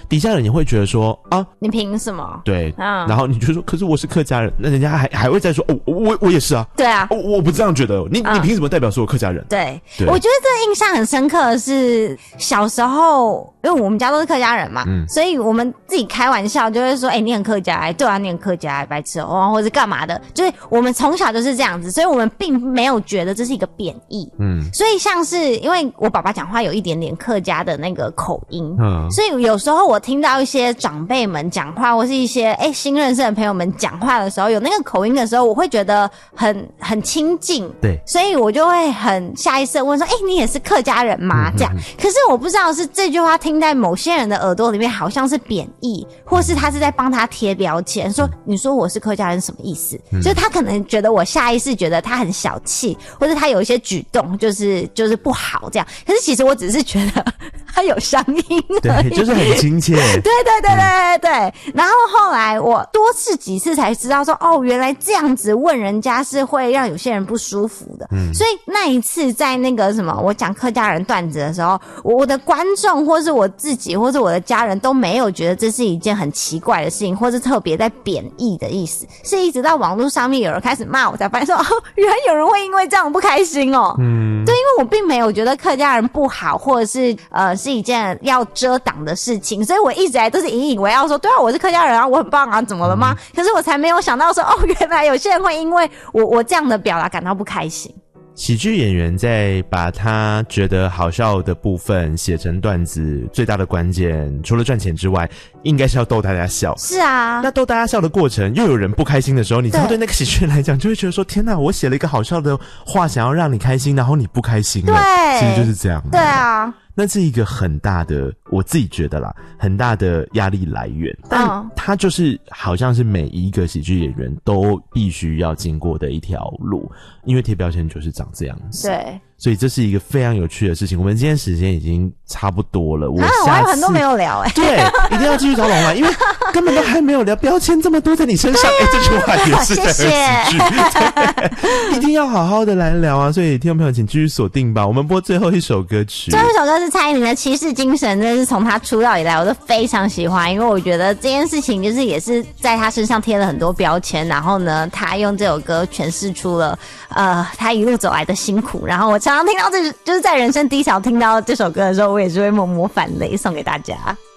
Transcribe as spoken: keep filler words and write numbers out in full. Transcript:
底下人也会觉得说啊， 你凭什么？ 对， 嗯， 然后你就说，可是我是客家人，那人家还还会再说，哦，我我也是啊， 对啊， 哦，我不这样觉得，你、嗯、你凭什么代表说我客家人？ 对， 对我觉得这个印象很深刻的是小时候，因为我们家都是客家人嘛，嗯，所以我们自己开玩笑就会说，哎、欸，你很客家、欸，对啊，你很客家、欸，白痴哦，或者干嘛的，就是我们从小就是这样子，所以我们并没有觉得这是一个贬义，嗯，所以像是因为我爸爸讲话有一点点客家的那个口音，嗯，所以有时候我听到一些长辈们讲话，或是一些哎、欸、新认识的朋友们讲话的时候，有那个口音的时候，我会觉得很很亲近， 对， 所以我就会很下意识地问说，哎、欸，你也是客家人吗？这样，可是我不知道是这句话听在某些人的耳朵里面好像是贬义，或是他是在帮他贴标签，说你说我是客家人什么意思？嗯、就是他可能觉得我下意识觉得他很小气，或者他有一些举动就是就是不好这样。可是其实我只是觉得他有乡音而已， 对，就是很亲切。 对对对对对对。嗯、然后后来我多次几次才知道说，哦，原来这样子问人家是会让有些人不舒服的。嗯，所以那一次在那个什么，我讲客家人段子的时候，我的观众或是我自己或是我的家人都没有觉得这是一件很奇怪的事情，或是特别在贬义的意思，是一直到网络上面有人开始骂我才发现说，哦，原来有人会因为这样不开心哦。嗯，对，因为我并没有觉得客家人不好，或者是呃是一件要遮挡的事情，所以我一直来都是引以为傲说，对啊，我是客家人啊，我很棒啊，怎么了吗？嗯、可是我才没有想到说，哦，原来有些人会因为我我这样的表达感到不开心。 喜剧演员在把他觉得好笑的部分写成段子，最大的关键除了赚钱之外，应该是要逗大家笑。 是啊， 那逗大家笑的过程，又有人不开心的时候，你知道对那个喜剧人来讲，就会觉得说：天哪，我写了一个好笑的话，想要让你开心，然后你不开心了。 对， 其实就是这样。 对啊。 那是一个很大的，我自己觉得啦，很大的压力来源。但它就是好像是每一个喜剧演员都必须要经过的一条路，因为贴标签就是长这样子。 对。 所以这是一个非常有趣的事情。我们今天时间已经差不多了，我下次、啊、 我还有很多没有聊哎、欸。 对，一定要继续找龙来，因为根本都还没有聊标签这么多在你身上。哎、啊欸，这句话也是很喜剧，一定要好好的来聊啊！所以听众朋友请继续锁定吧。我们播最后一首歌曲， 最后一首歌是蔡依林的《骑士精神》，真的是从她出道以来我都非常喜欢，因为我觉得这件事情就是也是在她身上贴了很多标签，然后呢，她用这首歌诠释出了呃她一路走来的辛苦，然后我常常听到这就是在人生低潮听到这首歌的时候，我也是会默默泛泪，送给大家。